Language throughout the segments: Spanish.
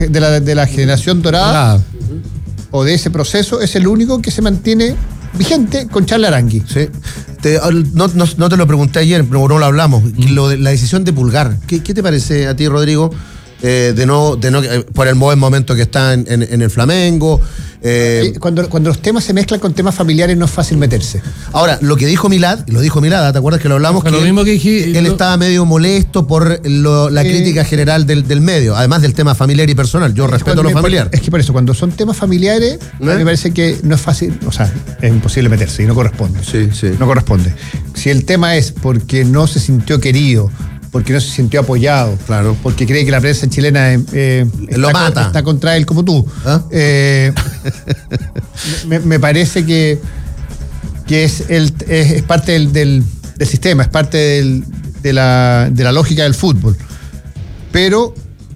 de la generación dorada o de ese proceso, es el único que se mantiene vigente con Charles Arangui. Sí. No te lo pregunté ayer, pero no lo hablamos. La decisión de Pulgar, ¿qué te parece a ti, Rodrigo? Por el buen momento que está en el Flamengo. Cuando los temas se mezclan con temas familiares no es fácil meterse. Ahora, lo que dijo Milad, ¿te acuerdas que lo hablamos? Lo mismo que dije, él estaba medio molesto por la crítica general del medio, además del tema familiar y personal. Yo respeto lo familiar. Es que por eso, cuando son temas familiares, me parece que no es fácil, o sea, es imposible meterse y no corresponde. Sí. No corresponde. Si el tema es porque no se sintió querido, porque no se sintió apoyado, claro, porque cree que la prensa chilena está contra él como tú. ¿Ah? Me parece que es parte del sistema, es parte de la lógica del fútbol. Pero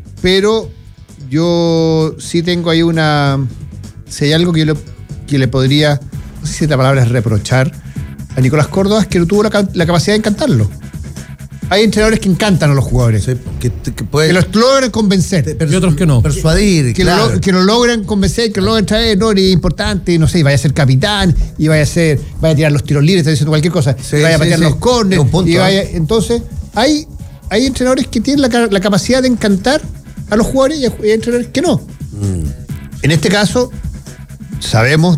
yo sí tengo ahí si hay algo que le podría, no sé si la palabra es reprochar, a Nicolás Córdoba, es que no tuvo la capacidad de encantarlo. Hay entrenadores que encantan a los jugadores. Sí, que los logran convencer. Y otros que no. Persuadir, que lo logran convencer, que lo logran traer, no, es importante, no sé, vaya a ser capitán, y vaya a tirar los tiros libres, está diciendo cualquier cosa, vaya a patear los córneres, entonces, hay entrenadores que tienen la capacidad de encantar a los jugadores y hay entrenadores que no. En este caso, sabemos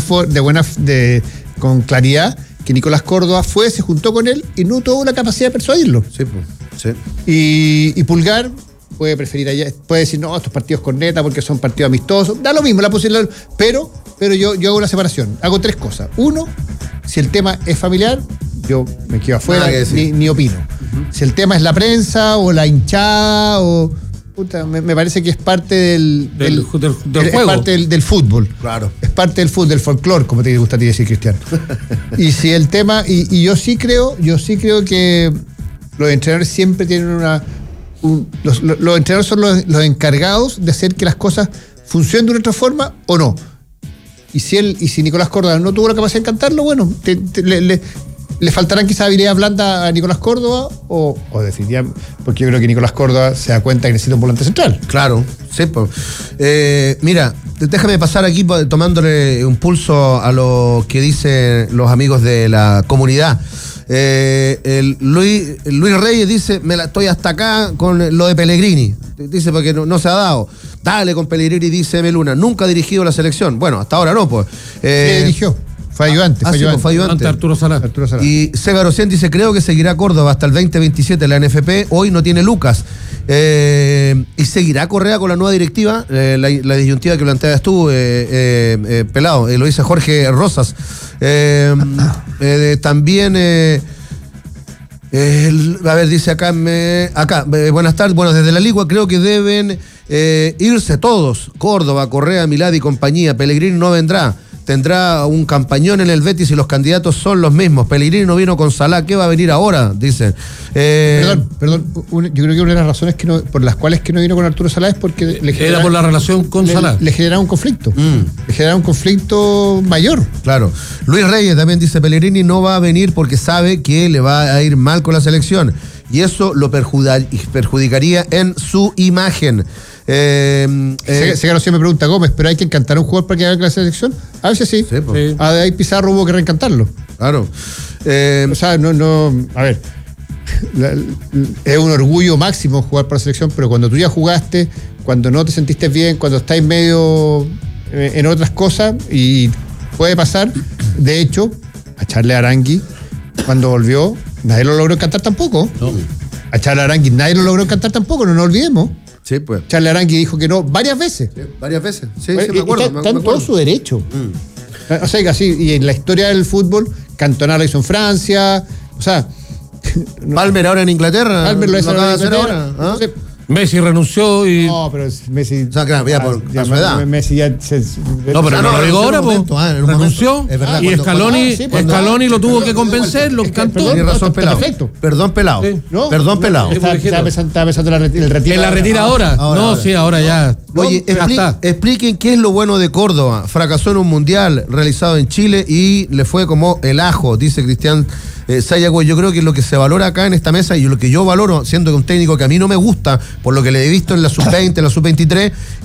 con claridad que Nicolás Córdoba se juntó con él y no tuvo la capacidad de persuadirlo. Sí. Y Pulgar puede preferir allá, puede decir, no, estos partidos con neta porque son partidos amistosos, da lo mismo la posibilidad, pero yo hago una separación, hago 3 cosas. 1, si el tema es familiar, yo me quedo afuera, ni opino. Si el tema es la prensa o la hinchada me parece que es parte del juego. Es parte del fútbol. Claro. Es parte del fútbol, del folclore, como te gusta a ti decir, Cristian. Y si el tema, y yo sí creo que los entrenadores siempre tienen los entrenadores son los encargados de hacer que las cosas funcionen de una otra forma o no. Y si Nicolás Córdoba no tuvo la capacidad de encantarlo, bueno, le faltarán quizás habilidades blandas a Nicolás Córdoba o definitivamente, porque yo creo que Nicolás Córdoba se da cuenta que necesita un volante central. Claro, sí. Mira, déjame pasar aquí tomándole un pulso a lo que dicen los amigos de la comunidad. Luis Reyes dice, estoy hasta acá con lo de Pellegrini. Dice, porque no se ha dado. Dale con Pellegrini, dice Meluna. Nunca ha dirigido la selección. Bueno, hasta ahora no, pues. ¿Qué dirigió? Fue ayudante. Fue ayudante. Ante Arturo Salá. Y Sega Océn dice, creo que seguirá Córdoba hasta el 2027 en la NFP. Hoy no tiene Lucas. Y seguirá Correa con la nueva directiva. La disyuntiva que planteabas tú, Pelado. Lo dice Jorge Rosas. También... a ver, dice acá, buenas tardes. Bueno, desde la Ligua creo que deben irse todos. Córdoba, Correa, Milad y compañía. Pellegrini no vendrá. Tendrá un campañón en el Betis y los candidatos son los mismos. Pellegrini no vino con Salá, ¿qué va a venir ahora? Dicen. Perdón. Yo creo que una de las razones por las cuales que no vino con Arturo Salá es porque era por la relación con Salá. Le generaba un conflicto. Le generaba un conflicto mayor. Claro. Luis Reyes también dice, Pellegrini no va a venir porque sabe que le va a ir mal con la selección. Y eso lo perjudicaría en su imagen. Segaro siempre pregunta Gómez, ¿pero hay que encantar a un jugador para que haga la selección? A veces sí. Sí. Ahí Pizarro hubo que reencantarlo. Claro. O sea, a ver, es un orgullo máximo jugar para la selección, pero cuando tú ya jugaste, cuando no te sentiste bien, cuando estáis medio en otras cosas, y puede pasar, de hecho, a Charles Arangui, cuando volvió, nadie lo logró encantar tampoco. No. A Charles Arangui nadie lo logró encantar tampoco, no nos olvidemos. Sí, pues. Charles Arangui dijo que no varias veces. Sí, varias veces. Sí, me acuerdo. Está en todo su derecho. O sea, así, y en la historia del fútbol, Cantona lo hizo en Francia, o sea... Palmer ahora en Inglaterra. Palmer lo hizo acaba de hacer Inglaterra. ahora. Entonces, Messi renunció y... no, pero Messi... O sea, claro, ya por su edad. Messi ya... No, pero no lo digo ahora, pues. Es Renunció. verdad, Y cuando- Scaloni lo tuvo que convencer, lo encantó. Tiene razón, Pelado. perfecto. Perdón, Pelado. Sí. ¿No? Perdón, Pelado. Estaba pensando el retiro. ¿En la retira ahora? Ahora. Sí, ahora ya. Oye, Ya está. expliquen qué es lo bueno de Córdoba. Fracasó en un mundial realizado en Chile y le fue como el ajo, dice Cristian Sayagüe, yo creo que lo que se valora acá en esta mesa y lo que yo valoro, siendo que un técnico que a mí no me gusta, por lo que le he visto en la sub-20, en la sub-23,